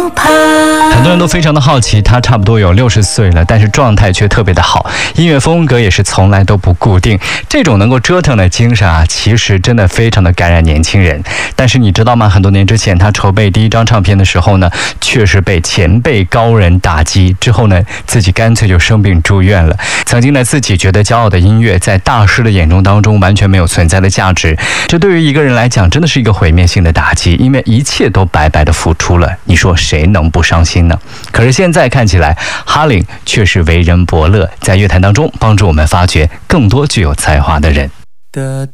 很多人都非常的好奇，他差不多有60岁了，但是状态却特别的好，音乐风格也是从来都不固定。这种能够折腾的精神啊，其实真的非常的感染年轻人。但是你知道吗？很多年之前，他筹备第一张唱片的时候呢，确实被前辈高人打击，之后呢，自己干脆就生病住院了。曾经呢，自己觉得骄傲的音乐，在大师的眼中当中完全没有存在的价值。这对于一个人来讲，真的是一个毁灭性的打击，因为一切都白白的付出了。你说谁能不伤心呢？可是现在看起来，哈林却是为人伯乐，在乐坛当中帮助我们发掘更多具有才华的人。